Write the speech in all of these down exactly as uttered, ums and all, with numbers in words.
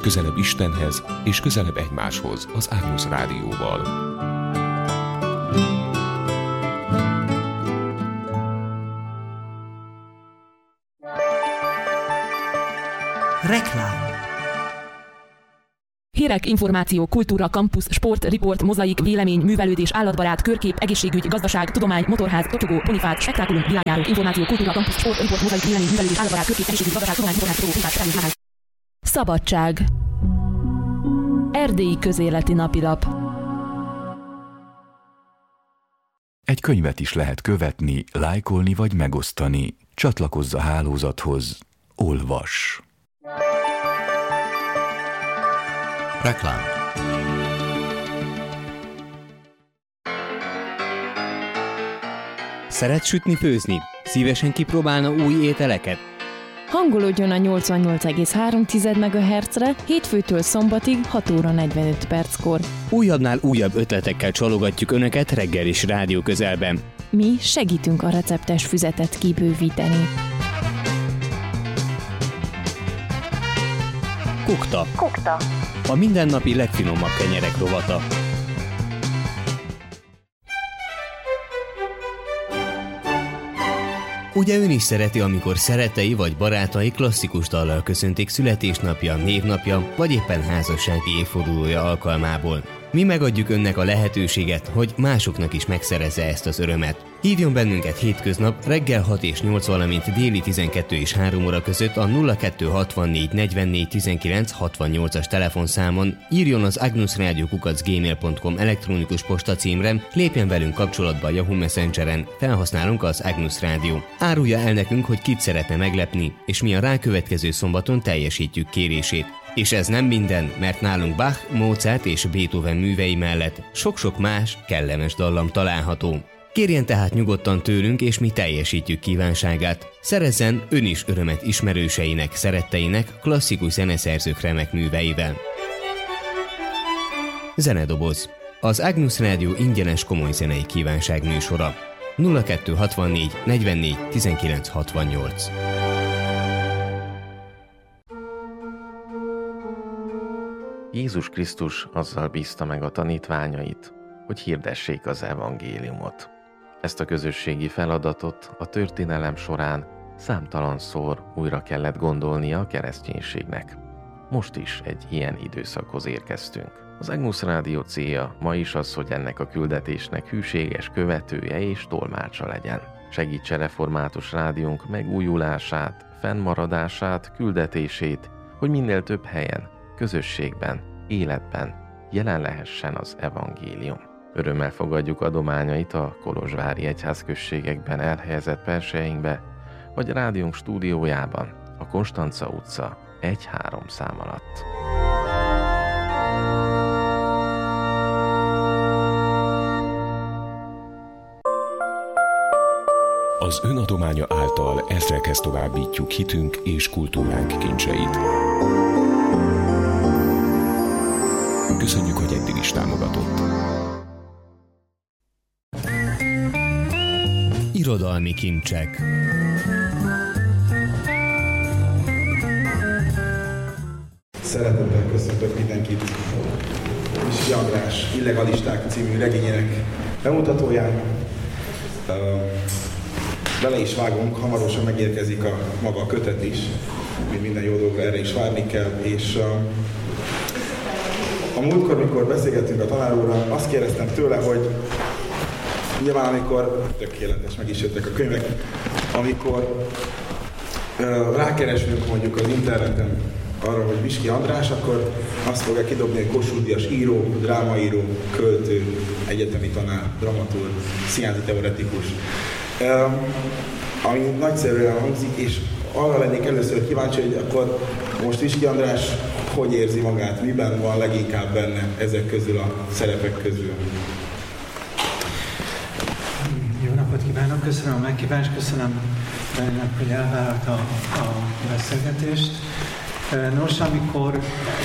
Közelebb Istenhez és közelebb egymáshoz az Agnus Rádióval. Reklám. Hírek, információ, kultúra, kampusz, sport, riport, mozaik, vélemény, művelődés, állatbarát, körkép, egészségügy, gazdaság, tudomány, motorház, totyogó, ponifát, spektákulum, világjáró, információ, kultúra, kampusz, sport, riport, mozaik, vélemény, művelődés, állatbarát, körkép, egészségügy, gazdaság, tudomány, motorház, totyogó, ponifát, spektákulum. Szabadság. Erdélyi közéleti napilap. Egy könyvet is lehet követni, lájkolni vagy megosztani. Csatlakozz a hálózathoz. Olvas. Reklám. Szeret sütni, főzni? Szívesen kipróbálna új ételeket? Hangolódjon a nyolcvannyolc egész három megahertzre hétfőtől szombatig hat óra negyvenöt perckor. Újabbnál újabb ötletekkel csalogatjuk Önöket reggel is rádió közelben. Mi segítünk a receptes füzetet kibővíteni. Kukta. Kukta. A mindennapi legfinomabb kenyerek rovata. Ugye ön is szereti, amikor szerettei vagy barátai klasszikus dallal köszöntik születésnapja, névnapja, vagy éppen házassági évfordulója alkalmából. Mi megadjuk önnek a lehetőséget, hogy másoknak is megszerezze ezt az örömet. Hívjon bennünket hétköznap reggel hat és nyolc, valamint déli tizenkettő és három óra között a nulla kettő hatvannégy negyvennégy tizenkilenc hatvannyolcas telefonszámon, írjon az agnusradio kukac gmail pont com elektronikus postacímre, lépjen velünk kapcsolatba a Yahoo Messengeren, felhasználunk az Agnus Rádió. Árulja el nekünk, hogy kit szeretne meglepni, és mi a rákövetkező szombaton teljesítjük kérését. És ez nem minden, mert nálunk Bach, Mozart és Beethoven művei mellett sok-sok más, kellemes dallam található. Kérjen tehát nyugodtan tőlünk, és mi teljesítjük kívánságát. Szerezzen ön is örömet ismerőseinek, szeretteinek, klasszikus zeneszerzők remek műveivel. Zenedoboz. Az Agnus Rádió ingyenes komoly zenei kívánság műsora. nulla kettő hatvannégy negyvennégy tizenkilenc hatvannyolc. Jézus Krisztus azzal bízta meg a tanítványait, hogy hirdessék az evangéliumot. Ezt a közösségi feladatot a történelem során számtalanszor újra kellett gondolnia a kereszténységnek. Most is egy ilyen időszakhoz érkeztünk. Az Agnus Rádió célja ma is az, hogy ennek a küldetésnek hűséges követője és tolmácsa legyen. Segítse református rádiónk megújulását, fennmaradását, küldetését, hogy minél több helyen, közösségben, életben jelen lehessen az evangélium. Örömmel fogadjuk adományait a kolozsvári egyházközségekben elhelyezett perseinkbe, vagy rádiónk stúdiójában, a Konstanca utca egy három szám alatt. Az önadománya által ezrekhez továbbítjuk hitünk és kultúránk kincseit. Köszönjük, hogy eddig is támogatott. Irodalmi kincsek. Szeretettel köszöntök mindenkit Miski András Illegalisták című regényének bemutatóján. Bele is vágunk, hamarosan megérkezik a maga a kötet is, mint minden jó dolgra erre is várni kell, és a múltkor, mikor beszélgettünk a tanár úrral, azt kérdeztem tőle, hogy nyilván amikor, tökéletes, meg is jöttek a könyvek, amikor uh, rákeresünk mondjuk az interneten arra, hogy Miski András, akkor azt fogja kidobni, hogy Kossuth Díjas író, drámaíró, költő, egyetemi tanár, dramaturg, színházi teoretikus. Uh, ami nagyszerűen hangzik, és arra lennék először kíváncsi, hogy akkor most Miski András hogy érzi magát, miben van leginkább benne ezek közül a szerepek közül? Jó napot kívánok, köszönöm a meghívást, köszönöm önnek, hogy elvállalta a, a beszélgetést. Nos, amikor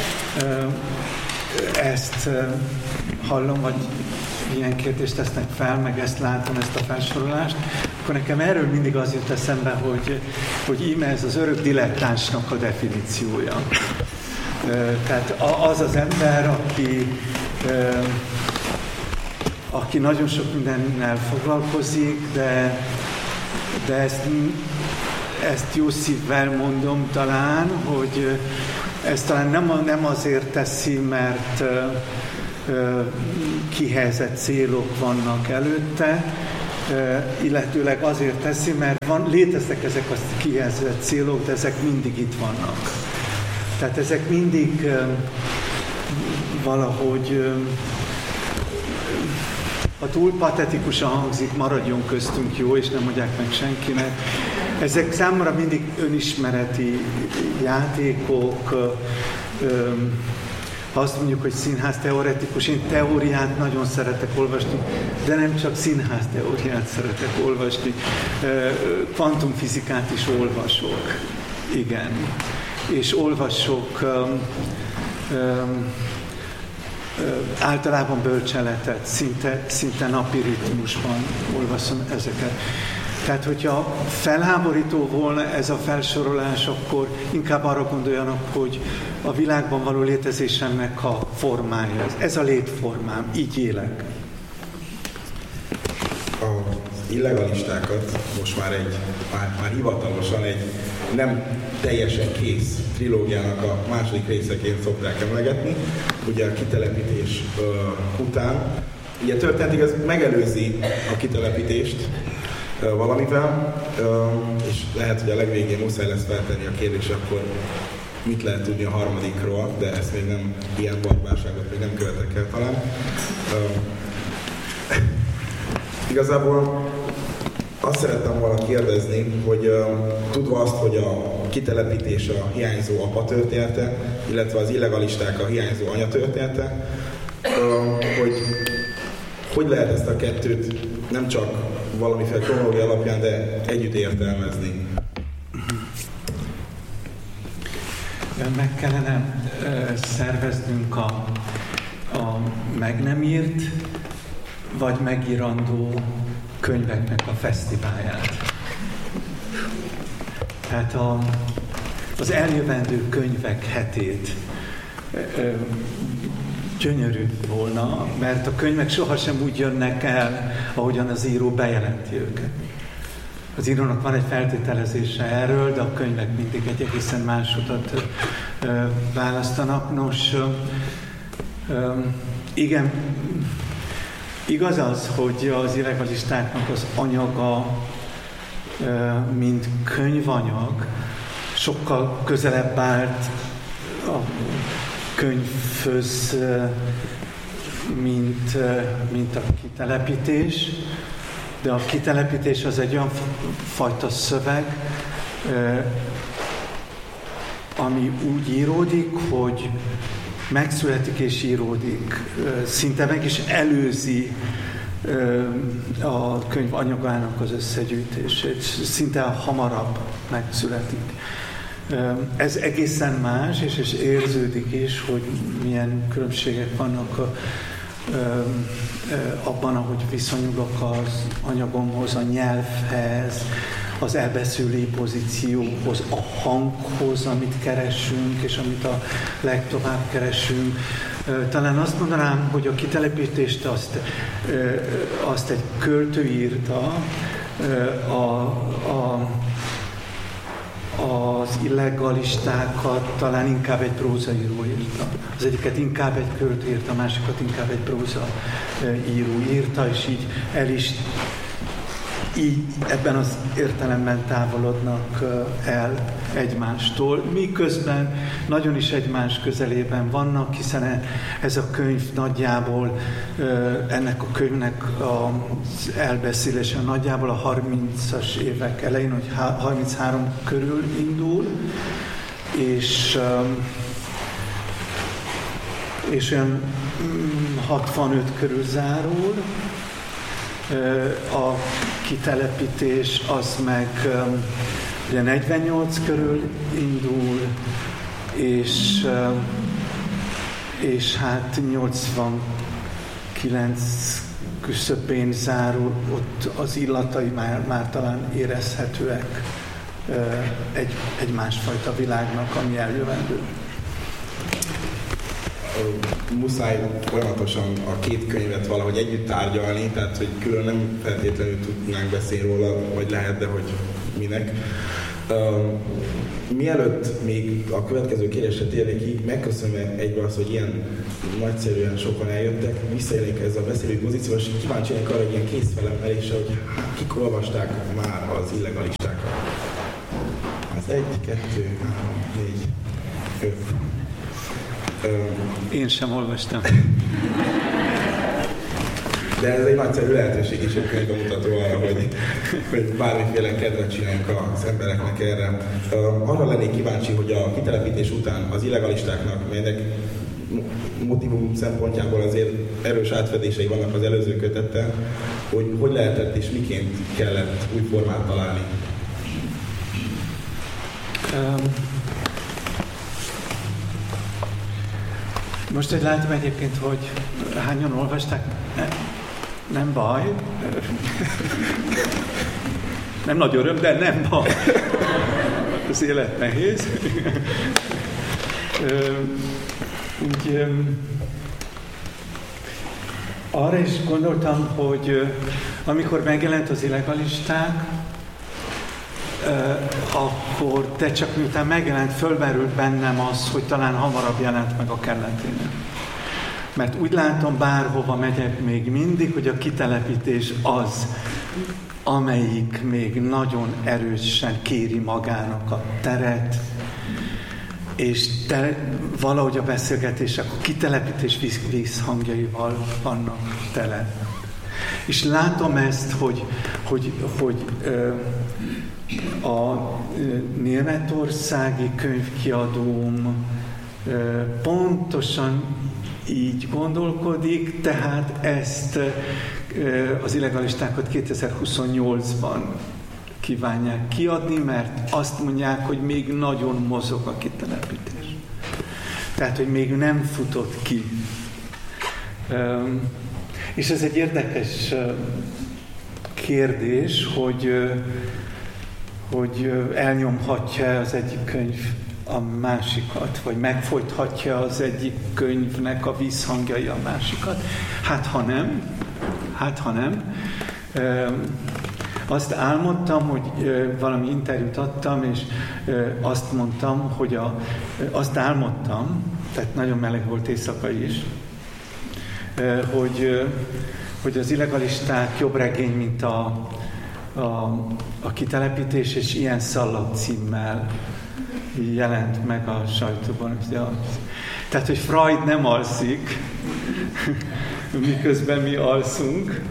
ezt hallom, vagy ilyen kérdést tesznek fel, meg ezt látom, ezt a felsorolást, akkor nekem erről mindig az jut eszembe, hogy, hogy íme ez az örök dilettánsnak a definíciója. Tehát az az ember, aki, aki nagyon sok mindennel foglalkozik, de, de ezt, ezt jó szívvel mondom talán, hogy ezt talán nem, nem azért teszi, mert kihelyezett célok vannak előtte, illetőleg azért teszi, mert van, léteznek ezek a kihelyezett célok, de ezek mindig itt vannak. Tehát ezek mindig valahogy, ha túl patetikusan hangzik, maradjon köztünk, jó, és nem mondják meg senkinek. Ezek számomra mindig önismereti játékok. Ha azt mondjuk, hogy színház teoretikus, én teóriát nagyon szeretek olvasni, de nem csak színház teóriát szeretek olvasni, kvantumfizikát is olvasok, igen. És olvasok um, um, általában bölcseletet, szinte, szinte napi ritmusban olvasom ezeket. Tehát, hogyha felháborító volna ez a felsorolás, akkor inkább arra gondoljanak, hogy a világban való létezésemnek a formája. Ez a létformám, így élek. Az illegalistákat most már egy, már, már hivatalosan egy nem teljesen kész trilógiának a második részeként szokták emlegetni, ugye a kitelepítés uh, után. Ugye történetig ez megelőzi a kitelepítést uh, valamivel, uh, és lehet, hogy a legvégén muszáj lesz feltenni a kérdés, akkor mit lehet tudni a harmadikról, de ezt még nem, ilyen barbárságot még nem követek el talán. Uh, igazából azt szerettem volna kérdezni, hogy uh, tudva azt, hogy a kitelepítés a hiányzó apa története, illetve az illegalisták a hiányzó anya története, uh, hogy hogy lehet ezt a kettőt nem csak valamiféle kronológia alapján, de együtt értelmezni? Meg kellene uh, szerveznünk a, a meg nem írt, vagy megírandó könyveknek a fesztiválját. Tehát a, az eljövendő könyvek hetét ö, gyönyörű volna, mert a könyvek sohasem úgy jönnek el, ahogyan az író bejelenti őket. Az írónak van egy feltételezése erről, de a könyvek mindig egy egészen más utat ö, választanak. Nos, ö, ö, igen, igaz az, hogy az illegalistáknak az anyaga, mint könyvanyag, sokkal közelebb állt a könyvhöz, mint, mint a kitelepítés, de a kitelepítés az egy olyan fajta szöveg, ami úgy íródik, hogy megszületik és íródik, szinte meg is előzi a könyv anyagának az összegyűjtését, szinte hamarabb megszületik. Ez egészen más, és, és érződik is, hogy milyen különbségek vannak a, abban, ahogy viszonyulok az anyagomhoz, a nyelvhez, az elbeszélői pozícióhoz, a hanghoz, amit keresünk, és amit a legtovább keresünk. Talán azt mondanám, hogy a kitelepítést azt, azt egy költő írta, a, a, az illegalistákat talán inkább egy prózaíró írta. Az egyiket inkább egy költő írta, a másikat inkább egy prózaíró írta, és így el is így ebben az értelemben távolodnak el egymástól, miközben nagyon is egymás közelében vannak, hiszen ez a könyv nagyjából, ennek a könyvnek az elbeszélése nagyjából a harmincas évek elején, hogy harminchárom körül indul, és, és olyan hatvanöt körül zárul. A kitelepítés az meg ugye negyvennyolc körül indul, és, és hát nyolcvankilenc küszöbén zárul, ott az illatai már, már talán érezhetőek egy, egy másfajta világnak, ami eljövendő. muszáj folyamatosan a két könyvet valahogy együtt tárgyalni, tehát hogy külön nem feltétlenül tudnánk beszélni róla, vagy lehet, de hogy minek. Uh, mielőtt még a következő kérdésre térnék ki, megköszönöm egyben azt, hogy ilyen nagyszerűen sokan eljöttek, visszaélnék ezzel a beszélői pozícióval, és kíváncsi lennék arra, hogy ilyen készfelemelése, hogy kik olvasták már az illegalistákat. Az egy, kettő, három, négy, öt. Uh, Én sem olvastam. De ez egy nagyszerű lehetőség is, egy bemutató arra, hogy, hogy bármiféle kedvet csináljunk az embereknek erre. Arra lennék kíváncsi, hogy a kitelepítés után az illegalistáknak, melynek motivum szempontjából azért erős átfedései vannak az előző kötettel, hogy hogy lehetett és miként kellett új formát találni. Um, most, hogy látom egyébként, hogy hányan olvasták, ne, nem baj. Nem nagy öröm, de nem baj. Az élet nehéz. Úgy, arra is gondoltam, hogy amikor megjelent az illegalisták, akkor de csak miután megjelent, fölmerült bennem az, hogy talán hamarabb jelent meg a kelleténél. Mert úgy látom, bárhova megyek még mindig, hogy a kitelepítés az, amelyik még nagyon erősen kéri magának a teret, és te, valahogy a beszélgetések a kitelepítés vízhangjaival vannak tele. És látom ezt, hogy, hogy, hogy a németországi könyvkiadóm pontosan így gondolkodik, tehát ezt az illegalistákat kétezer-huszonnyolcban kívánják kiadni, mert azt mondják, hogy még nagyon mozog a kitelepítés. Tehát, hogy még nem futott ki. És ez egy érdekes kérdés, hogy, hogy elnyomhatja az egyik könyv a másikat, vagy megfojthatja az egyik könyvnek a vízhangjai a másikat. Hát ha nem, hát ha nem. Azt álmodtam, hogy valami interjút adtam, és azt mondtam, hogy a, azt álmodtam, tehát nagyon meleg volt éjszaka is, hogy, hogy az illegalisták jobb regény, mint a, a, a kitelepítés, és ilyen szallag címmel jelent meg a sajtóban. Tehát, hogy Freud nem alszik, miközben mi alszunk.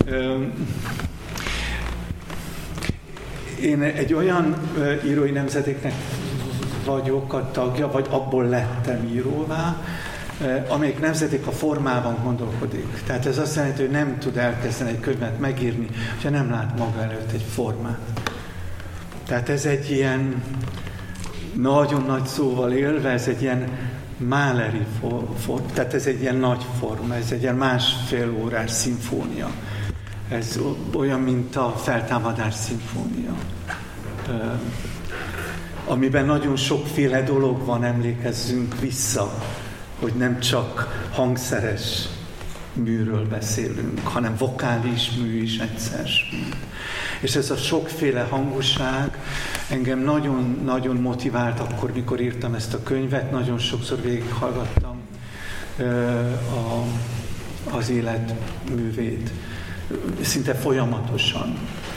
Én egy olyan írói nemzedéknek vagyok a tagja, vagy abból lettem íróvá, amelyik nemzedék a formában gondolkodik. Tehát ez azt jelenti, hogy nem tud elkezdeni egy könyvet megírni, ha nem lát maga előtt egy formát. Tehát ez egy ilyen nagyon nagy szóval élve, ez egy ilyen máleri forma, tehát ez egy ilyen nagy forma, ez egy ilyen másfél órás szimfónia. Ez olyan, mint a Feltámadás szimfónia, amiben nagyon sokféle dolog van, emlékezzünk vissza, hogy nem csak hangszeres műről beszélünk, hanem vokális mű is egyszer. És ez a sokféle hangosság engem nagyon-nagyon motivált akkor, mikor írtam ezt a könyvet, nagyon sokszor végighallgattam a, az életművét, szinte folyamatosan.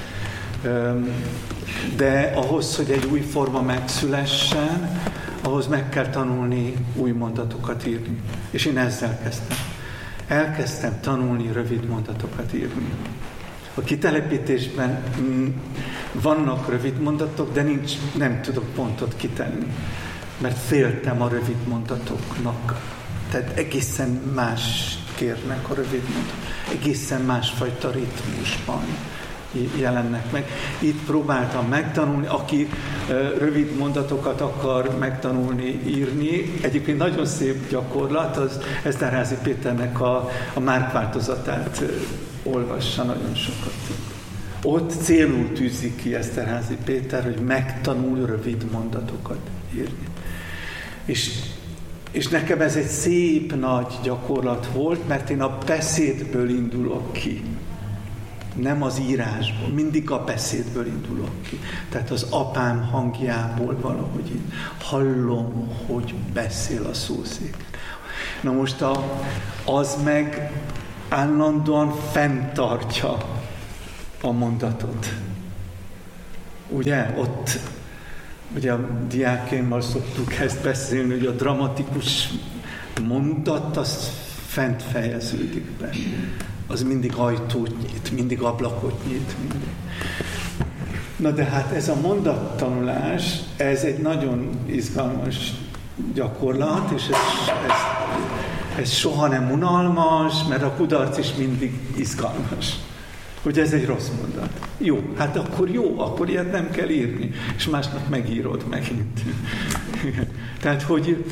De ahhoz, hogy egy új forma megszülessen, ahhoz meg kell tanulni új mondatokat írni. És én ezzel kezdtem. Elkezdtem tanulni rövid mondatokat írni. A kitelepítésben vannak rövid mondatok, de nincs, nem tudok pontot kitenni. Mert féltem a rövid mondatoknak. Tehát egészen más kérnek a rövid mondatok. Egészen másfajta ritmusban jelennek meg. Itt próbáltam megtanulni, aki rövid mondatokat akar megtanulni, írni. Egyébként nagyon szép gyakorlat, az Eszterházy Péternek a, a Márk változatát olvassa nagyon sokat. Ott célul tűzi ki Eszterházy Péter, hogy megtanul rövid mondatokat írni. És És nekem ez egy szép nagy gyakorlat volt, mert én a beszédből indulok ki. Nem az írásból, mindig a beszédből indulok ki. Tehát az apám hangjából valahogy így hallom, hogy beszél a szószék. Na most a, az meg állandóan fenntartja a mondatot. Ugye, ott ugye a diákémmal szoktuk ezt beszélni, hogy a dramatikus mondat az fent fejeződik be. Az mindig ajtót nyit, mindig ablakot nyit. Mindig. Na de hát ez a mondattanulás, ez egy nagyon izgalmas gyakorlat, és ez, ez, ez soha nem unalmas, mert a kudarc is mindig izgalmas. Hogy ez egy rossz mondat. Jó, hát akkor jó, akkor ilyet nem kell írni. És másnap megírod megint. Tehát, hogy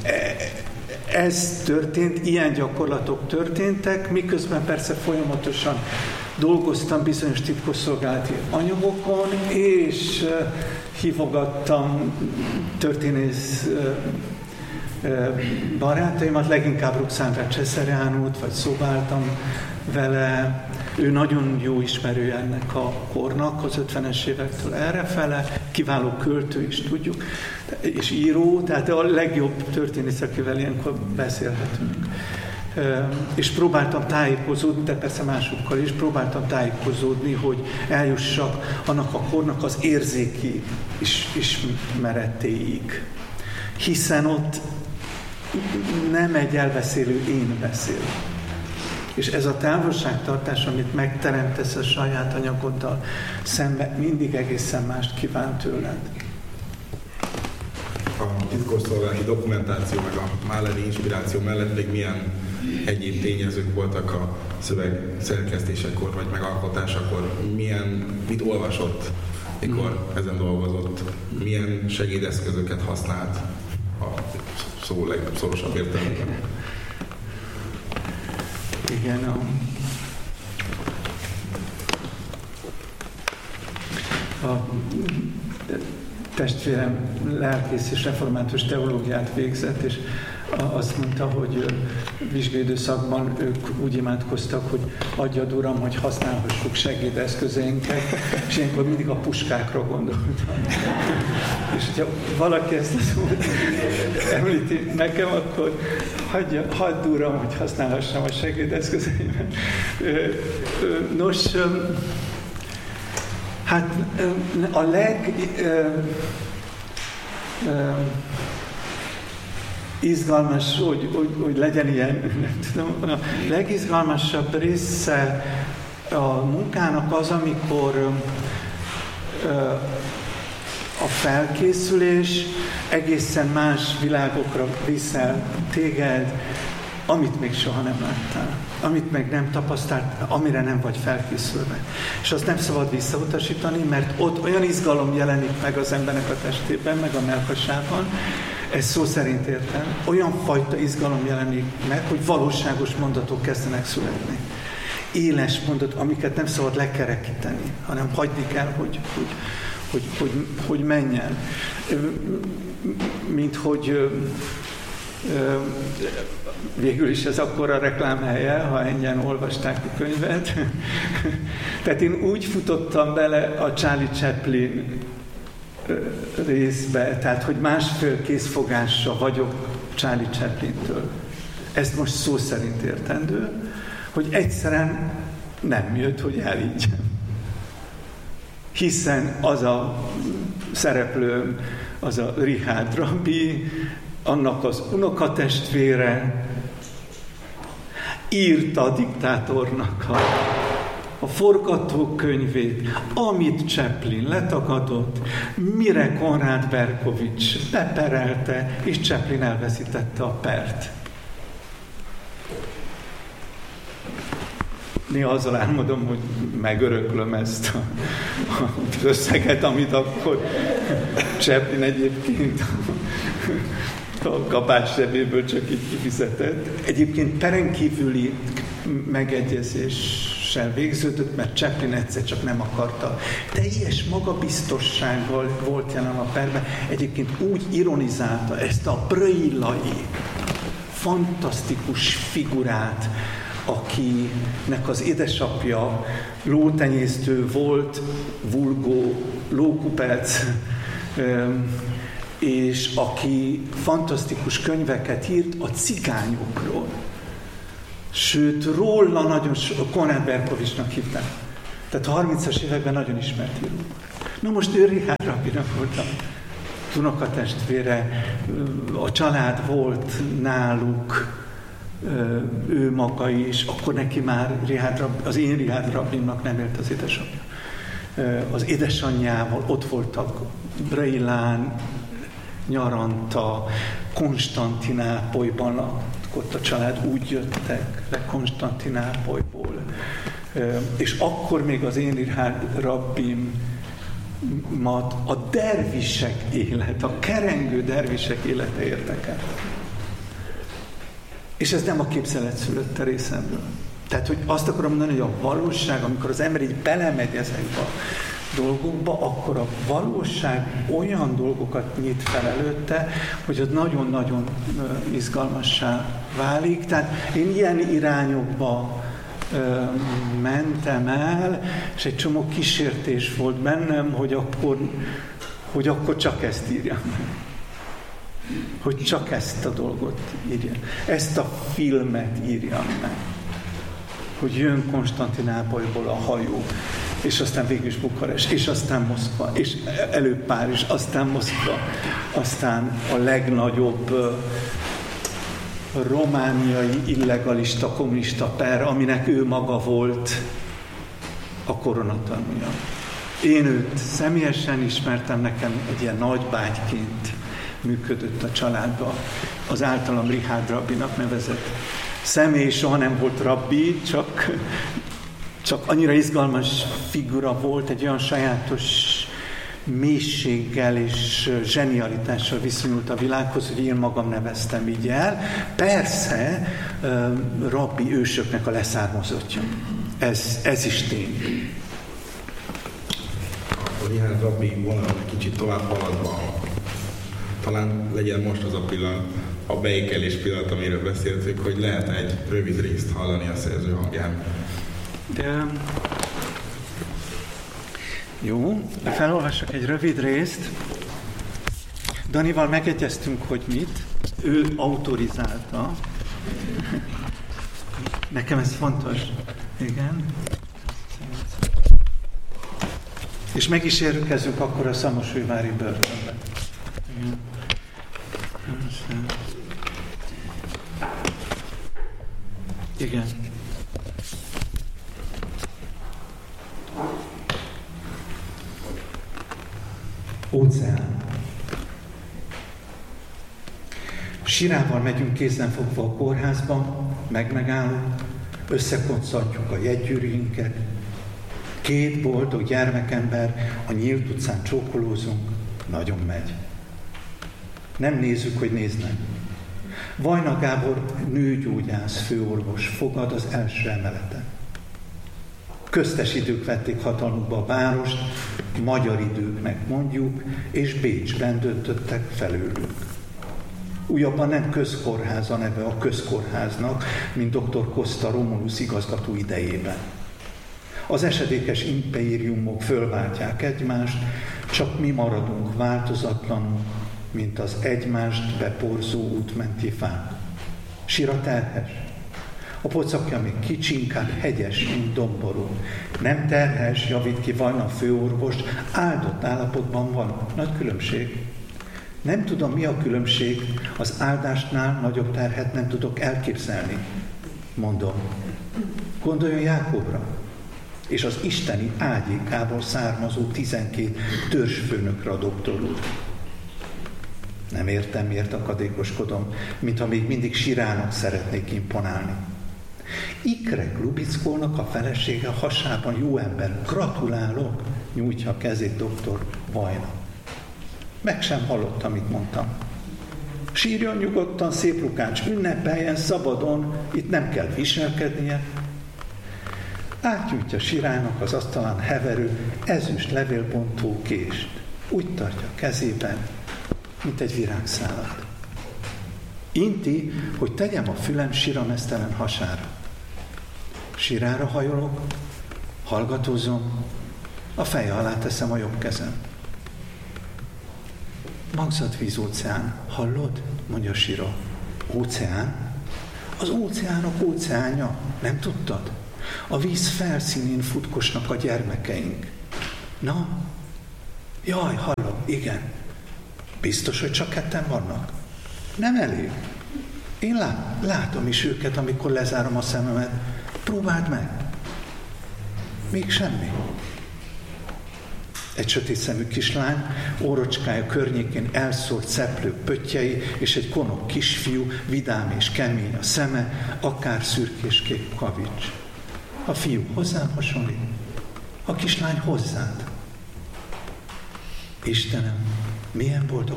ez történt, ilyen gyakorlatok történtek, miközben persze folyamatosan dolgoztam bizonyos titkosszolgálati anyagokon, és hívogattam történész barátaimat, leginkább Ruxandra Cseszerjánót, vagy szobáltam vele. Ő nagyon jó ismerője ennek a kornak, az ötvenes évektől errefele, kiváló költő is tudjuk, és író, tehát a legjobb történész, akivel ilyenkor beszélhetünk. És próbáltam tájékozódni, de persze másokkal is, próbáltam tájékozódni, hogy eljussak annak a kornak az érzéki is, ismeretéig. Hiszen ott nem egy elbeszélő én beszél. És ez a távolságtartás, amit megteremtesz a saját anyagoddal szemben, mindig egészen mást kíván tőled. A titkosszolgálati dokumentáció meg a Mahleri inspiráció mellett még milyen egyéb tényezők voltak a szöveg szerkesztésekor vagy megalkotásakor? Milyen, mit olvasott, mikor ezen dolgozott? Milyen segédeszközöket használt a szó legszorosabb értelemben? Igen, a, a testvérem lelkész és református teológiát végzett, és azt mondta, hogy vizsgaidőszakban ők úgy imádkoztak, hogy adjad Uram, hogy használhassuk segédeszközeinket, és ilyenkor mindig a puskákra gondoltam. És hogyha valaki ezt a szót említi nekem, akkor hagyja, hagyd Uram, hogy használhassam a segédeszközeimet. Nos, hát a leg... izgalmas, hogy, hogy, hogy legyen ilyen, nem tudom, a legizgalmasabb része a munkának az, amikor a felkészülés egészen más világokra viszel téged, amit még soha nem láttál, amit még nem tapasztalt, amire nem vagy felkészülve. És azt nem szabad visszautasítani, mert ott olyan izgalom jelenik meg az embernek a testében, meg a mellkasában, ez szó szerint értem, olyan fajta izgalom jelenik meg, hogy valóságos mondatok kezdenek születni. Éles mondatok, amiket nem szabad lekerekíteni, hanem hagyni kell, hogy, hogy, hogy, hogy, hogy menjen. Mint hogy végül is ez akkor a reklámhelye, ha ennyien olvasták a könyvet. Tehát én úgy futottam bele a Charlie Chaplin részbe, tehát hogy másfél készfogással vagyok Charlie Chaplintől. Ez most szó szerint értendő, hogy egyszerűen nem jött, hogy elígyem. Hiszen az a szereplőm, az a Richard Rabbi, annak az unokatestvére írta a diktátornak a, a forgatókönyvét, amit Chaplin letagadott, mire Konrád Berkovics beperelte, és Chaplin elveszítette a pert. Néha azzal álmodom, hogy megöröklöm ezt a, az összeget, amit akkor Chaplin egyébként a kabás zsebéből csak így kifizetett. Egyébként perenkívüli megegyezéssel végződött, mert Chaplin egyszer csak nem akarta. Teljes magabiztossággal volt jelen a perben. Egyébként úgy ironizálta ezt a bröillai fantasztikus figurát, akinek az édesapja lótenyésztő volt, vulgó lókupec, és aki fantasztikus könyveket írt a cigányokról. Sőt, róla nagyon so, Konrad Berkovicsnak hívták. Tehát harmincas években nagyon ismert író. Na most ő Richard Rabbinak volt a unokatestvére, a család volt náluk, ő maga is, akkor neki már Richard Rabbi, az én Richard Rabbinnak nem élt az édesanyja. Az édesanyjával ott voltak Breilán, nyaranta, Konstantinápolyban, ott a család úgy jöttek le Konstantinápolyból. És akkor még az én Richard Rabbimat a dervisek élet, a kerengő dervisek élete érdekelte. És ez nem a képzelet szülötte részemről. Tehát, hogy azt akarom mondani, hogy a valóság, amikor az ember így belemegy ezekbe a dolgokba, akkor a valóság olyan dolgokat nyit fel előtte, hogy az nagyon-nagyon izgalmassá válik. Tehát én ilyen irányokba ö, mentem el, és egy csomó kísértés volt bennem, hogy akkor, hogy akkor csak ezt írjam. Hogy csak ezt a dolgot írjam. Ezt a filmet írjam meg. Hogy jön Konstantinápolyból a hajó, és aztán végül is Bukarest, és aztán Moszkva, és előbb Párizs, aztán Moszkva, aztán a legnagyobb uh, romániai illegalista, kommunista per, aminek ő maga volt a koronatanúja. Én őt személyesen ismertem, nekem egy ilyen nagybátyként működött a családban, az általam Richard Rabbinak nevezett személy, soha nem volt rabbi, csak, csak annyira izgalmas figura volt, egy olyan sajátos mélységgel és zsenialitással viszonyult a világhoz, hogy én magam neveztem így el. Persze, rabbi ősöknek a leszármazottja. Ez, ez is tény. A Richard Rabbi vonal egy kicsit tovább haladva, talán legyen most az a pillanat, a beékelés pillanat, amiről beszéltük, hogy lehet egy rövid részt hallani a szerző hangján. De... Jó, felolvasok egy rövid részt. Danival megegyeztünk, hogy mit. Ő autorizálta. Nekem ez fontos. Igen. És meg is érkezünk akkor a Szamosújvári börtönbe. Igen. Igen. Óceán. Sirával megyünk kézenfogva a kórházba, megmegállunk, összekoncantjuk a jegygyűrűinket. Két boldog gyermekember a nyílt utcán csókolózunk, nagyon megy. Nem nézzük, hogy néznek. Vajna Gábor nőgyógyász főorvos fogad az első emeleten. Köztes idők vették hatalmukba a várost, magyar időknek mondjuk, és Bécsben döntöttek felőlük. Újabban nem közkórház a neve a közkórháznak, mint doktor Costa Romulus igazgató idejében. Az esedékes impériumok fölváltják egymást, csak mi maradunk változatlanul, mint az egymást beporzó útmenti fák. Sira terhes. A pocakja még kicsi, inkább hegyes, mint domború. Nem terhes, javít ki Vajna főorvos, áldott állapotban van. Nagy különbség. Nem tudom, mi a különbség, az áldásnál nagyobb terhet nem tudok elképzelni. Mondom, gondoljon Jákobra, és az isteni ágyékából származó tizenkét törzsfőnökre a doktor úr. Nem értem, miért akadékoskodom, mintha még mindig Sirának szeretnék imponálni. Ikrek Lubickónak a felesége hasában jó ember. Gratulálok, nyújtja a kezét doktor Vajna. Meg sem hallott, amit mondtam. Sírjon nyugodtan, szép Lukács, ünnepeljen szabadon, itt nem kell viselkednie. Átnyújtja Sirának az asztalán heverő, ezüst levélbontó kést. Úgy tartja kezében, mint egy virágszálat. Inti, hogy tegyem a fülem siramesztelen hasára. Sirára hajolok, hallgatózom, a feje alá teszem a jobb kezem. Magzatvíz óceán, hallod? Mondja Sira. Óceán? Az óceánok óceánja, nem tudtad? A víz felszínén futkosnak a gyermekeink. Na? Jaj, hallom, igen. Biztos, hogy csak ketten vannak? Nem elég. Én lát, látom is őket, amikor lezárom a szememet. Próbáld meg. Még semmi. Egy sötét szemű kislány, órocskája környékén elszórt szeplők pöttyei, és egy konok kisfiú, vidám és kemény a szeme, akár szürkéskék kavics. A fiú hozzám hasonlít, a kislány hozzád. Istenem, milyen boldog.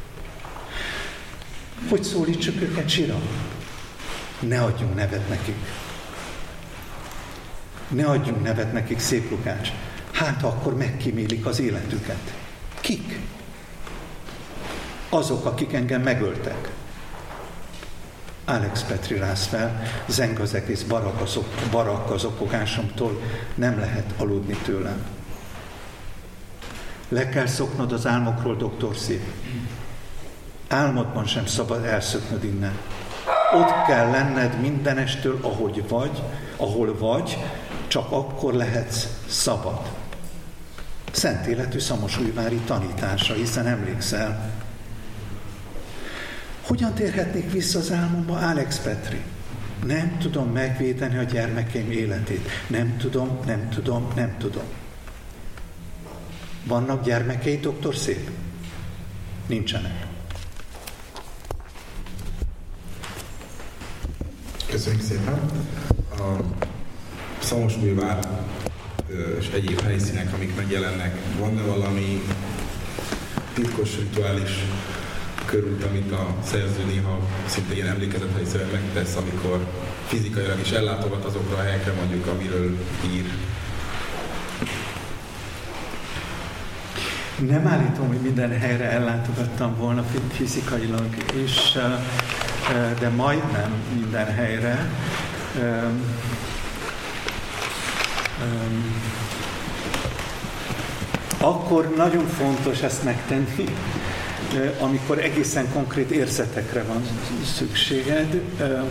Hogy szólítsuk őket, Sira? Ne adjunk nevet nekik. Ne adjunk nevet nekik, szép Lukács. Hát akkor megkímélik az életüket. Kik? Azok, akik engem megöltek. Alex Petri rász fel, zeng az egész barak az, barak az okogásomtól, nem lehet aludni tőlem. Le kell szoknod az álmokról, doktor szép. Álmodban sem szabad elszöknöd innen. Ott kell lenned mindenestől, ahogy vagy, ahol vagy, csak akkor lehetsz szabad. Szent életű szamosújvári tanítása, hiszen emlékszel. Hogyan térhetnék vissza az álmomba, Alex Petri? Nem tudom megvédeni a gyermekeim életét. Nem tudom, nem tudom, nem tudom. Vannak gyermekei, doktor szép? Nincsenek. Köszönjük szépen. A Szamosújvár és egyéb helyszínek, amik megjelennek, van-e valami titkos rituális körút, amit a szerző néha szinte ilyen emlékezethelyiszerűen megtesz, amikor fizikailag is ellátogat azokra a helyekre, mondjuk, amiről ír? Nem állítom, hogy minden helyre ellátogattam volna fizikailag, és, de majdnem minden helyre. Akkor nagyon fontos ezt megtenni, amikor egészen konkrét érzetekre van szükséged.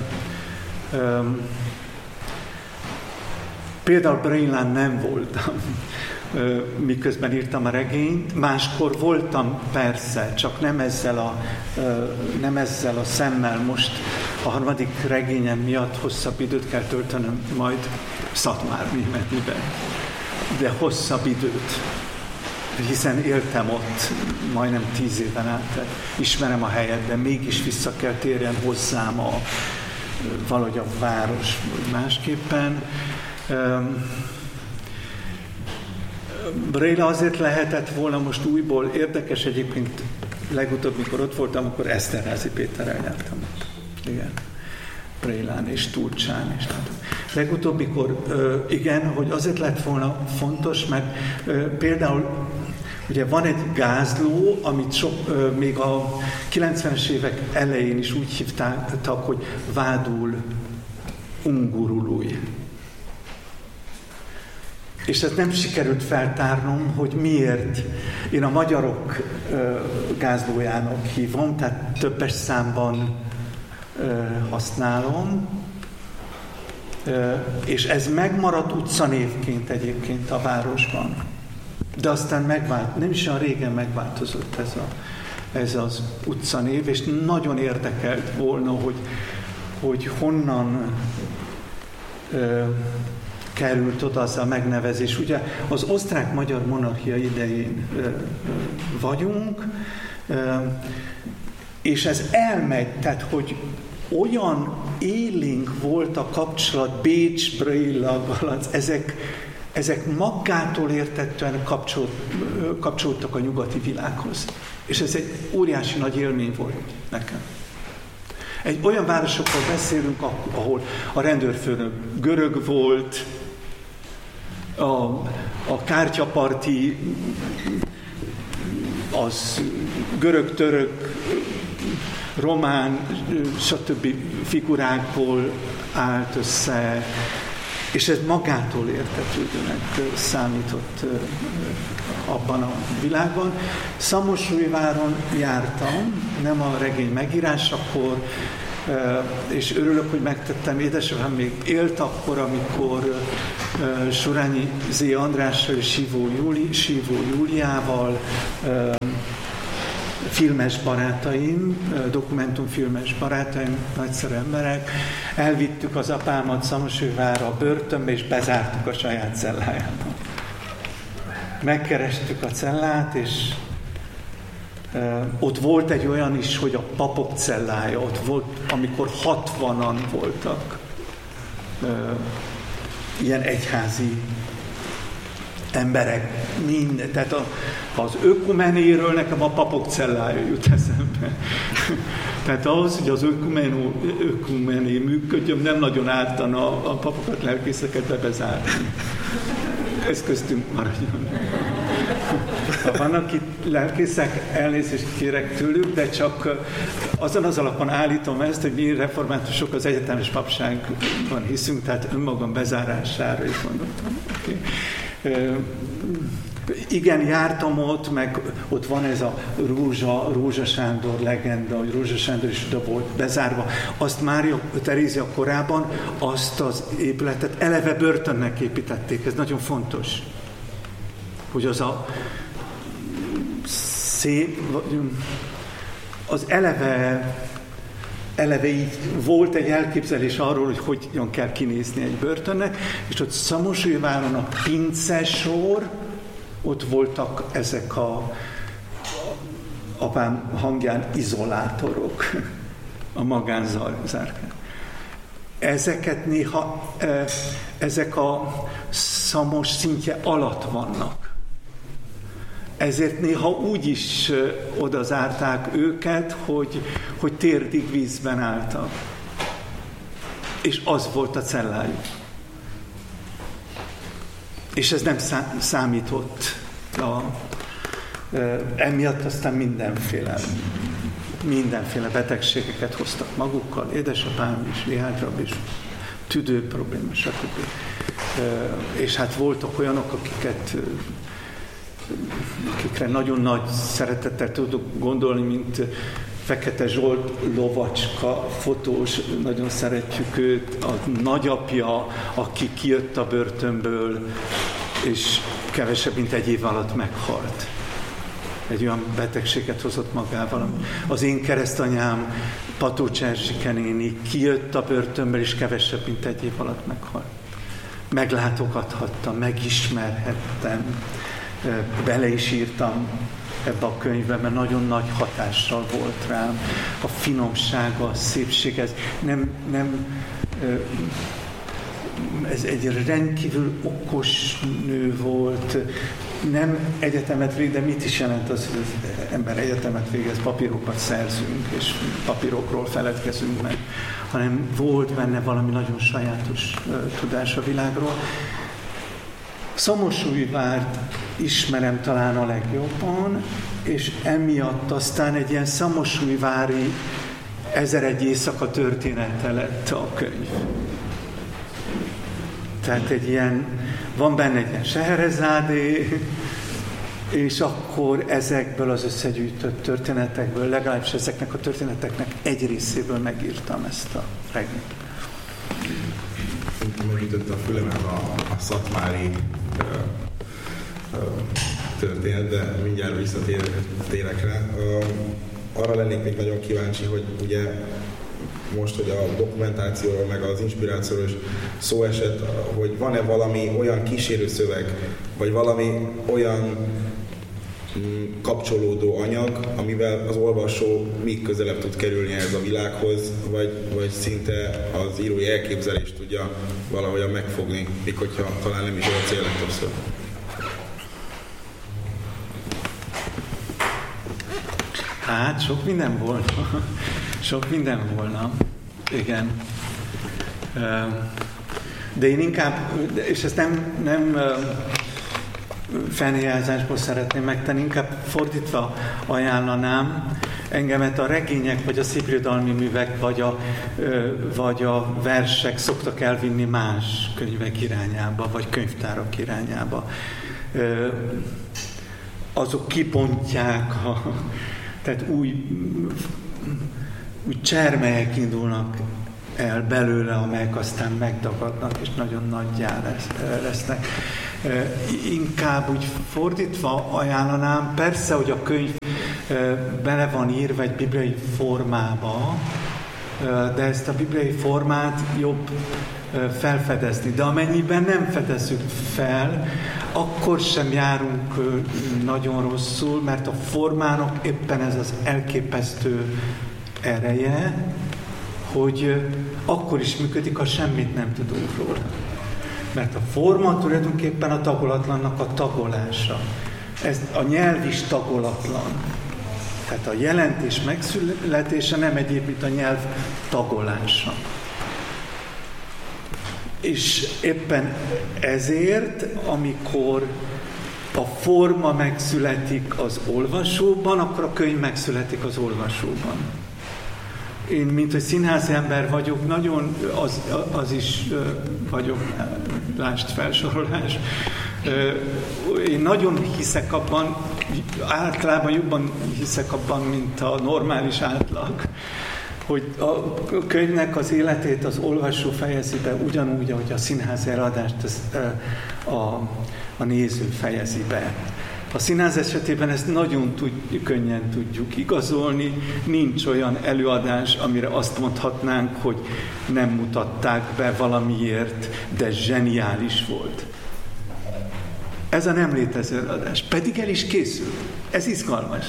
Például Brainlán nem voltam, miközben írtam a regényt. Máskor voltam persze, csak nem ezzel a, nem ezzel a szemmel. Most a harmadik regényem miatt hosszabb időt kell töltenöm majd Szatmárnémetiben. De hosszabb időt, hiszen éltem ott majdnem tíz éven át, ismerem a helyet, de mégis vissza kell térjen hozzám a, valahogy a város, vagy másképpen. Braille azért lehetett volna most újból, érdekes egyébként, legutóbb, mikor ott voltam, akkor Eszterházy Péterrel jártam. Igen. Braille-án és Turcsán. És legutóbb, mikor igen, hogy azért lett volna fontos, mert például ugye van egy gázló, amit sok, még a kilencvenes évek elején is úgy hívták, hogy Vádul Ungurului. És ezt nem sikerült feltárnom, hogy miért. Én a magyarok gázlójának hívom, tehát többes számban használom, és ez megmaradt utcanévként egyébként a városban. De aztán megvált, nem is olyan régen megváltozott ez, a, ez az utcanév, és nagyon érdekelt volna, hogy, hogy honnan ö, került oda az a megnevezés. Ugye az osztrák-magyar monarchia idején ö, ö, vagyunk, ö, és ez elmegy, tehát hogy olyan élénk volt a kapcsolat Bécs, Braille, Galac, ezek, ezek magától értettően kapcsolt, kapcsolódtak a nyugati világhoz. És ez egy óriási nagy élmény volt nekem. Egy olyan városokról beszélünk, ahol a rendőrfőnök görög volt, a, a kártyaparti az görög-török román, stb. Figurákból állt össze, és ez magától értetődőnek számított abban a világban. Szamosújváron jártam, nem a regény megírásakor, és örülök, hogy megtettem. Édesapám még élt akkor, amikor Surányi Zé Andrással és Sívó, Júli, Sívó Júliával, filmes barátaim, dokumentumfilmes barátaim, nagyszerű emberek, elvittük az apámat Szamosújvárra a börtönbe, és bezártuk a saját cellájába. Megkerestük a cellát, és uh, ott volt egy olyan is, hogy a papok cellája, ott volt, amikor hatvanan voltak uh, ilyen egyházi emberek, mind, tehát a, az ökumenéről nekem a papok cellája jut eszembe. Tehát ahhoz, hogy az ökumenó, ökumené működjön, nem nagyon ártana a papokat, lelkészeket bebezárni. Ez köztünk maradjon. Ha vannak itt lelkészek, elnézést kérek tőlük, de csak azon az alapon állítom ezt, hogy mi reformátusok az egyetemes papságban hiszünk, tehát önmagam bezárására is mondottam. Okay. Igen, jártam ott, meg ott van ez a Rózsa, Rózsa Sándor legenda, hogy Rózsa Sándor is oda volt bezárva. Azt Mária Terézia korában, azt az épületet eleve börtönnek építették. Ez nagyon fontos. Hogy az a szép, az eleve, eleve így volt egy elképzelés arról, hogy hogyan kell kinézni egy börtönnek, és ott Szamosújváron a pincesor, ott voltak ezek a apám hangján izolátorok a magánzárkán. Ezeket néha, ezek a Szamos szintje alatt vannak. Ezért néha úgy is oda zárták őket, hogy, hogy térdig vízben álltak. És az volt a cellájuk. És ez nem számított. A, e, emiatt aztán mindenféle, mindenféle betegségeket hoztak magukkal. Édesapám is, Rihádrabb is, tüdő probléma, stb. E, és hát voltak olyanok, akiket, akikre nagyon nagy szeretettel tudok gondolni, mint Fekete Zsolt lovacska, fotós, nagyon szeretjük őt, a nagyapja, aki kijött a börtönből, és kevesebb, mint egy év alatt meghalt. Egy olyan betegséget hozott magával. Az én keresztanyám, Patócs Erzsike néni, kijött a börtönből, és kevesebb, mint egy év alatt meghalt. Meglátogathattam, megismerhettem, bele is írtam ebbe a könyvbe, mert nagyon nagy hatással volt rám. A finomsága, a szépség, ez nem, nem ez egy rendkívül okos nő volt, nem egyetemet végez, de mit is jelent az, hogy az ember egyetemet végez, papírokat szerzünk, és papírokról feledkezünk meg, hanem volt benne valami nagyon sajátos uh, tudás a világról. Szamosújvárt ismerem talán a legjobban, és emiatt aztán egy ilyen szamosújvári ezeregy éjszaka története lett a könyv. Tehát egy ilyen, van benne egy ilyen Seherezádé, és akkor ezekből az összegyűjtött történetekből, legalábbis ezeknek a történeteknek egy részéből megírtam ezt a regényt. Megütött a fülemet a, a szatmári ö, ö, történet, de mindjárt visszatérek rá. Ö, arra lennék még nagyon kíváncsi, hogy ugye most, hogy a dokumentációról, meg az inspirációról is szó esett, hogy van-e valami olyan kísérő szöveg, vagy valami olyan kapcsolódó anyag, amivel az olvasó még közelebb tud kerülni ehhez a világhoz, vagy, vagy szinte az írói elképzelést tudja valahogyan megfogni, még hogyha talán nem is olyan célnak többször. Hát, sok minden volna. Sok minden volna. Igen. De én inkább, és ezt nem, nem felhelyezásból szeretném megtenni, inkább fordítva ajánlanám, Engemet a regények, vagy a szépirodalmi művek, vagy a, vagy a versek szoktak elvinni más könyvek irányába, vagy könyvtárak irányába. Azok kipontják, a, tehát új, új csermelyek indulnak el belőle, amelyek aztán megdagadnak, és nagyon nagyjá lesznek. Inkább úgy fordítva ajánlanám, persze, hogy a könyv bele van írva egy bibliai formába, de ezt a bibliai formát jobb felfedezni. De amennyiben nem fedezzük fel, akkor sem járunk nagyon rosszul, mert a formának éppen ez az elképesztő ereje, hogy akkor is működik, ha semmit nem tudunk róla. Mert a forma tulajdonképpen a tagolatlannak a tagolása. Ez a nyelv is tagolatlan. Tehát a jelentés megszületése nem egyéb, mint a nyelv tagolása. És éppen ezért, amikor a forma megszületik az olvasóban, akkor a könyv megszületik az olvasóban. Én, mint hogy színházi ember vagyok, nagyon az, az is vagyok, lásd felsorolás. Én nagyon hiszek abban, általában jobban hiszek abban, mint a normális átlag, hogy a könyvnek az életét az olvasó fejezi be ugyanúgy, ahogy a színházi eladást az, a, a néző fejezi be. A színház esetében ezt nagyon tud, könnyen tudjuk igazolni, nincs olyan előadás, amire azt mondhatnánk, hogy nem mutatták be valamiért, de zseniális volt. Ez a nem létező előadás, pedig el is készül. Ez izgalmas.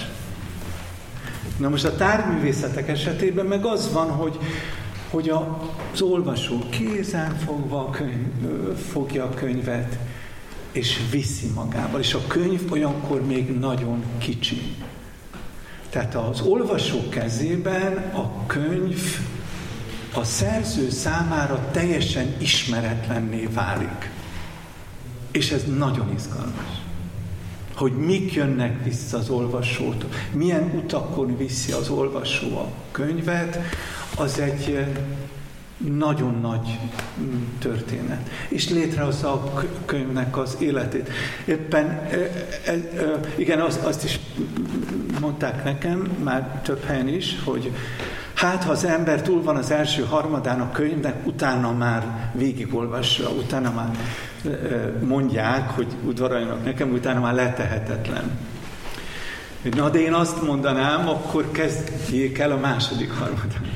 Na most a tárgyművészetek esetében meg az van, hogy, hogy az olvasó kézen fogva a könyv, fogja a könyvet, és viszi magával. És a könyv olyankor még nagyon kicsi. Tehát az olvasó kezében a könyv a szerző számára teljesen ismeretlenné válik. És ez nagyon izgalmas. Hogy mik jönnek vissza az olvasót, milyen utakon viszi az olvasó a könyvet, az egy nagyon nagy történet. És létrehozza a könyvnek az életét. Éppen, igen, az, azt is mondták nekem, már több helyen is, hogy hát, ha az ember túl van az első harmadán a könyvnek, utána már végigolvassa, utána már mondják, hogy udvaroljanak nekem, utána már letehetetlen. Na, de én azt mondanám, akkor kezdjék el a második harmadán.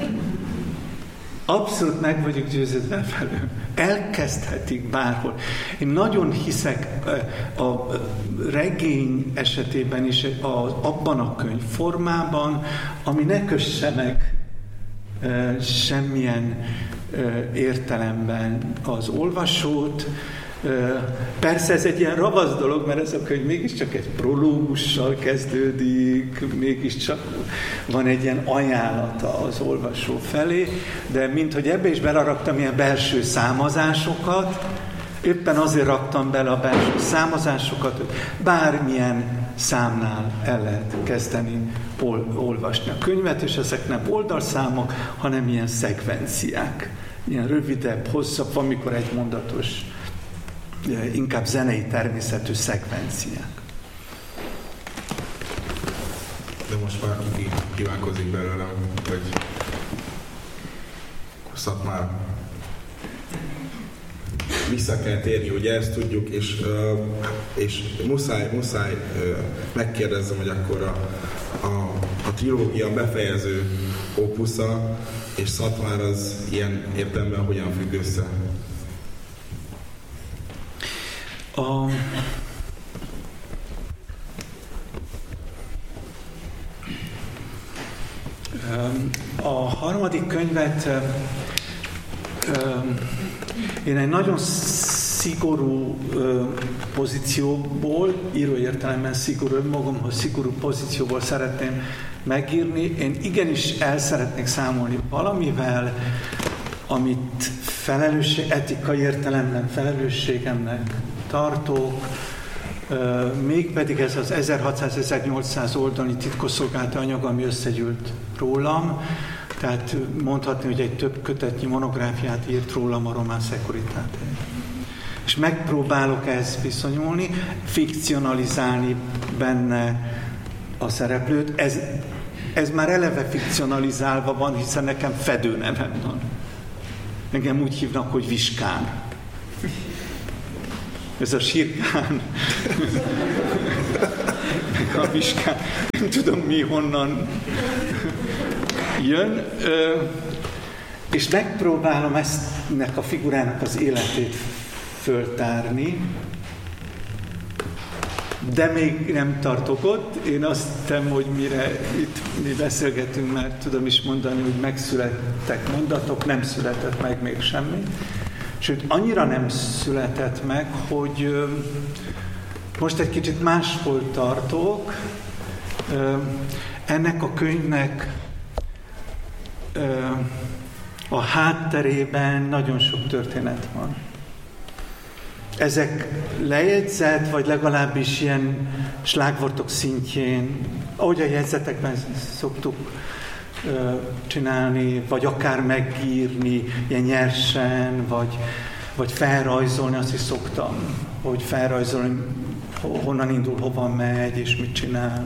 Abszolút meg vagyok győződve felől. Elkezdhetik bárhol. Én nagyon hiszek a regény esetében is abban a könyv formában, ami ne kösse meg semmilyen értelemben az olvasót. Persze ez egy ilyen ravasz dolog, mert ez a könyv mégiscsak egy prológussal kezdődik, mégiscsak van egy ilyen ajánlata az olvasó felé, de minthogy ebbe is beleraktam ilyen belső számozásokat, éppen azért raktam bele a belső számozásokat, hogy bármilyen számnál el lehet kezdeni ol- olvasni a könyvet, és ezek nem oldalszámok, hanem ilyen szekvenciák. Ilyen rövidebb, hosszabb, amikor egy mondatos, inkább zenei természetű szekvenciák. De most már kívánkozik belőlem, hogy Szatmár vissza kell térni, ugye ezt tudjuk, és, és muszáj, muszáj megkérdezzem, hogy akkor a, a, a trilógia befejező opusza és Szatmár az ilyen értelemben hogyan függ össze? A, a harmadik könyvet én egy nagyon szigorú pozícióból, író értelemben szigorú, önmagamhoz szigorú pozícióból szeretném megírni. Én igenis el szeretnék számolni valamivel, amit felelősség, etikai értelemben felelősségemnek tartok, Mégpedig ez az ezerhatszáz-ezernyolcszáz oldalnyi titkosszolgálati anyag, ami összegyűlt rólam, tehát mondhatni, hogy egy több kötetnyi monográfiát írt rólam a Román Securitate. És megpróbálok ezt viszonyulni, fikcionalizálni benne a szereplőt. Ez, ez már eleve fikcionalizálva van, hiszen nekem Fedő nevem van. Engem úgy hívnak, hogy Viskán. Ez a Sirkán, a Viskán, nem tudom mi honnan jön, és megpróbálom ennek a figurának az életét föltárni, de még nem tartok ott. Én azt hittem, hogy mire itt mi beszélgetünk, már tudom is mondani, hogy megszülettek mondatok, nem született meg még semmi. Sőt, annyira nem született meg, hogy most egy kicsit máshol tartok. Ennek a könyvnek a hátterében nagyon sok történet van. Ezek lejegyzett, vagy legalábbis ilyen slágvortok szintjén, ahogy a jegyzetekben szoktuk csinálni, vagy akár megírni ilyen nyersen, vagy, vagy felrajzolni, azt is szoktam, hogy felrajzolni, honnan indul, hova megy, és mit csinál.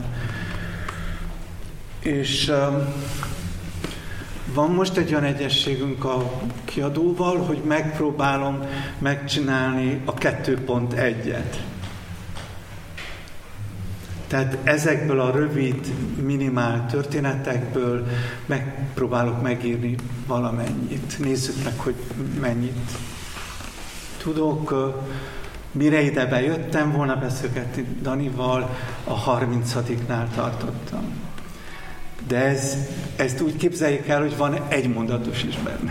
És um, van most egy olyan egyességünk a kiadóval, hogy megpróbálom megcsinálni a kettő pont egyet. Tehát ezekből a rövid, minimál történetekből megpróbálok megírni valamennyit. Nézzük meg, hogy mennyit tudok. Mire ide bejöttem volna beszélgetni Danival, a harmincadiknál tartottam. De ez, ezt úgy képzeljék el, hogy van egy mondatos is benne.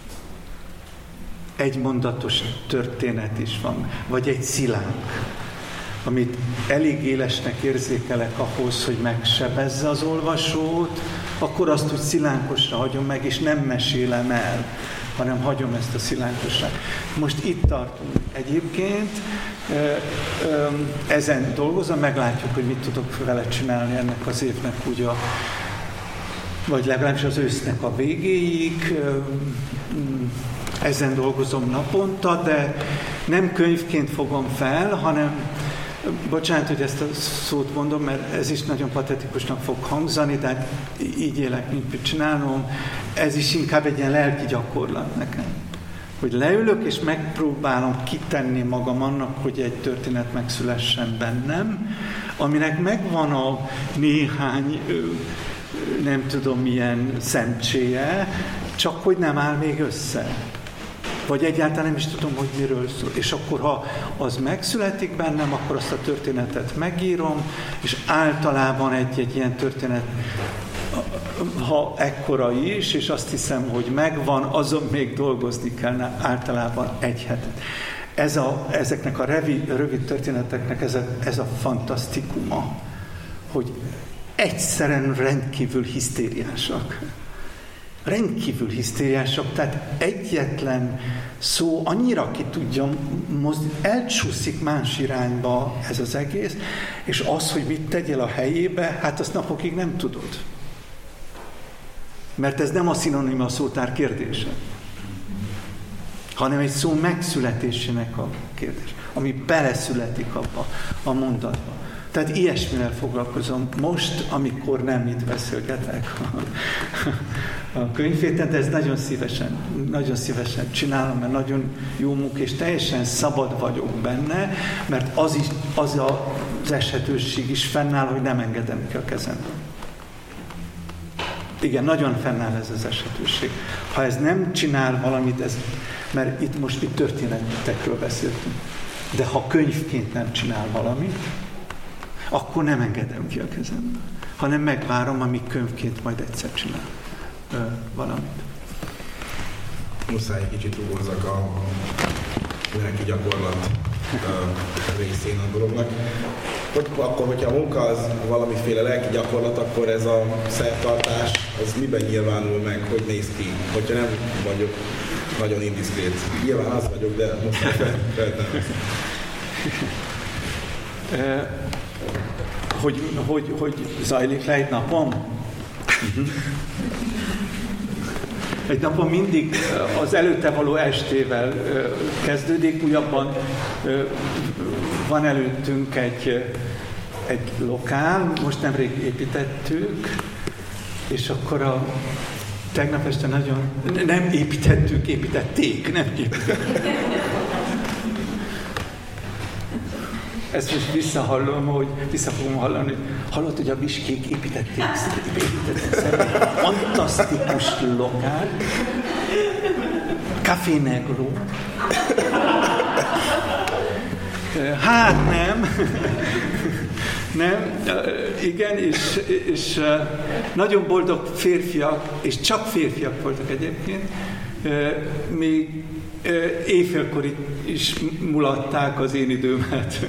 Egy mondatos történet is van, vagy egy szilánk, amit elég élesnek érzékelek ahhoz, hogy megsebezze az olvasót, akkor azt úgy szilánkosra hagyom meg, és nem mesélem el, hanem hagyom ezt a szilánkosra. Most itt tartunk. Egyébként ezen dolgozom, meglátjuk, hogy mit tudok vele csinálni ennek az évnek úgy a, vagy legalábbis az ősznek a végéig. Ezen dolgozom naponta, de nem könyvként fogom fel, hanem bocsánat, hogy ezt a szót mondom, mert ez is nagyon patetikusnak fog hangzani, de így élek, mint mit csinálom. Ez is inkább egy ilyen lelki gyakorlat nekem. Hogy leülök, és megpróbálom kitenni magam annak, hogy egy történet megszülessen bennem, aminek megvan a néhány, nem tudom milyen szemcséje, csak hogy nem áll még össze. Vagy egyáltalán nem is tudom, hogy miről szól. És akkor, ha az megszületik bennem, akkor azt a történetet megírom, és általában egy-egy ilyen történet, ha ekkora is, és azt hiszem, hogy megvan, azon még dolgozni kell általában egy hetet. Ez a, ezeknek a rövid, rövid történeteknek ez a, ez a fantasztikuma, hogy egyszerűen rendkívül hisztériásak. Rendkívül hisztériásak, tehát egyetlen szó annyira ki tudja mozdítani, elcsúszik más irányba ez az egész, és az, hogy mit tegyél a helyébe, hát azt napokig nem tudod. Mert ez nem a szinonima szótár kérdése, hanem egy szó megszületésének a kérdés, ami beleszületik abba a mondatba. Tehát ilyesmivel foglalkozom most, amikor nem itt beszélgetek a könyvhéten, de ez nagyon szívesen, nagyon szívesen csinálom, mert nagyon jó munka, és teljesen szabad vagyok benne, mert az, is, az az eshetőség is fennáll, hogy nem engedem ki a kezemből. Igen, nagyon fennáll ez az eshetőség. Ha ez nem csinál valamit, ez, mert itt most itt történetekről beszéltünk, de ha könyvként nem csinál valamit, akkor nem engedem ki a kezemből, hanem megvárom, amíg könyvként majd egyszer csinál ö, valamit. Muszáj egy kicsit ugorzzak a lelki gyakorlat ö, részén a dolognak. Hogy, akkor, hogyha a munka az valamiféle lelki gyakorlat, akkor ez a szertartás, az miben nyilvánul meg, hogy néz ki, hogyha nem vagyok nagyon indiszkrét. Nyilván az vagyok, de most feltennem. hogy, hogy, hogy zajlik le egy napom. Egy napon mindig az előtte való estével kezdődik, újabban van előttünk egy, egy lokál, most nemrég építettük, és akkor a tegnap este nagyon, nem építettük, építették, nem építettük. Ezt most visszahallom, hogy vissza fogom hallani, hogy hallott, hogy a Biskék építették, építették, fantasztikus lokál, Café Negro. Hát nem, nem, igen, és, és nagyon boldog férfiak, és csak férfiak voltak egyébként, még éjfélkor is mulatták az én időmet.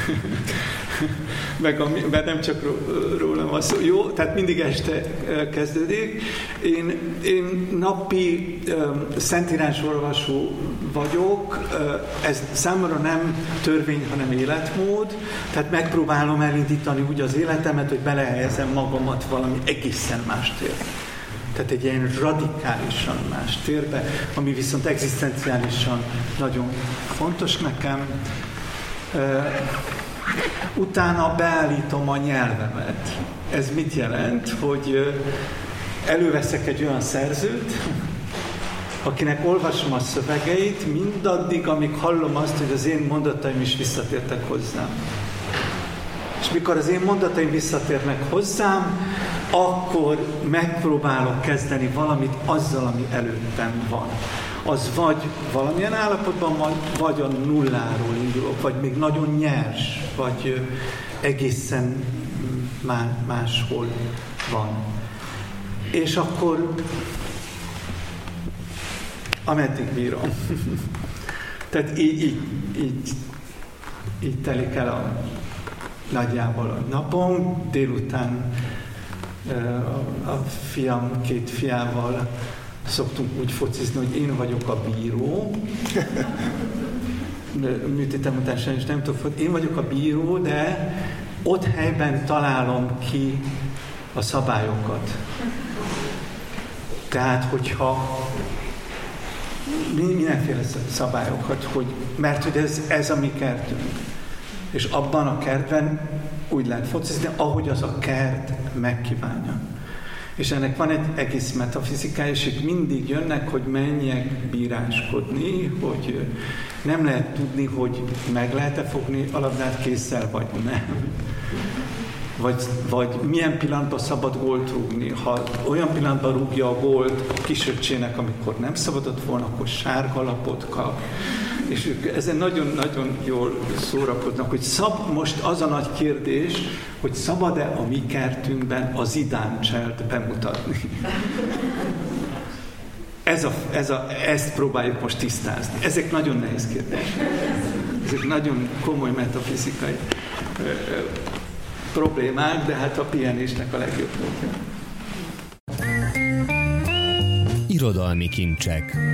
Meg a, mert nem csak rólam van szó. Jó, tehát mindig este kezdődik. Én, én napi um, szentírás olvasó vagyok. Uh, ez számomra nem törvény, hanem életmód. Tehát megpróbálom elindítani úgy az életemet, hogy belehelyezem magamat valami egészen más térbe. Tehát egy ilyen radikálisan más térbe, ami viszont egzisztenciálisan nagyon fontos nekem. Uh, utána beállítom a nyelvemet. Ez mit jelent? Hogy előveszek egy olyan szerzőt, akinek olvasom a szövegeit, mindaddig, amíg hallom azt, hogy az én mondataim is visszatértek hozzám. És mikor az én mondataim visszatérnek hozzám, akkor megpróbálok kezdeni valamit azzal, ami előttem van. Az vagy valamilyen állapotban van, vagy a nulláról indulok, vagy még nagyon nyers, vagy egészen máshol van. És akkor ameddig bírom. Tehát így, így, így, így telik el a nagyjából a napom, délután a, a fiam, két fiával szoktunk úgy focizni, hogy én vagyok a bíró. Műtétem után is nem tudok, én vagyok a bíró, de ott helyben találom ki a szabályokat. Tehát, hogyha mindenféle szabályokat, hogy, mert hogy ez, ez a mi kertünk. És abban a kertben úgy lehet focizni, ahogy az a kert megkívánja. És ennek van egy egész metafizikája, és itt mindig jönnek, hogy menjek bíráskodni, hogy nem lehet tudni, hogy meg lehet-e fogni a labdát kézzel, vagy nem. Vagy, vagy milyen pillanatban szabad gólt rúgni. Ha olyan pillanatban rúgja a gólt a kisöccsének, amikor nem szabadott volna, akkor sárga lapot kap. És ők ezen nagyon-nagyon jól szórakoznak, hogy szab, most az a nagy kérdés, hogy szabad-e a mi kertünkben a Zidane-cselt bemutatni. Ez a, ez a, ezt próbáljuk most tisztázni. Ezek nagyon nehéz kérdések. Ezek nagyon komoly metafizikai ö, ö, problémák, de hát a pihenésnek a legjobb módja. Irodalmi kincsek.